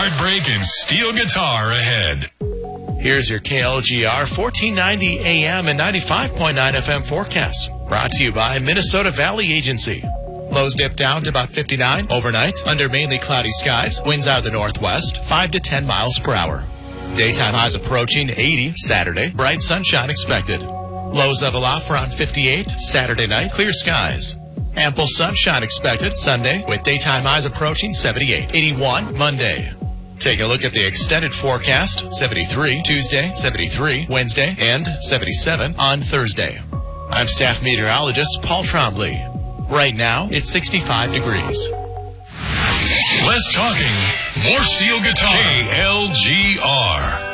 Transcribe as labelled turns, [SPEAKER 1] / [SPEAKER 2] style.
[SPEAKER 1] heartbreak and steel guitar ahead.
[SPEAKER 2] Here's your KLGR 1490 AM and 95.9 FM forecast. Brought to you by Minnesota Valley Agency. Lows dip down to about 59 overnight under mainly cloudy skies. Winds out of the northwest, 5 to 10 miles per hour. Daytime highs approaching 80 Saturday. Bright sunshine expected. Lows level off around 58 Saturday night. Clear skies. Ample sunshine expected Sunday with daytime highs approaching 78. 81 Monday. Take a look at the extended forecast. 73 Tuesday, 73 Wednesday, and 77 on Thursday. I'm staff meteorologist Paul Trombley. Right now, it's 65 degrees.
[SPEAKER 1] Less talking, more steel guitar. KLGR.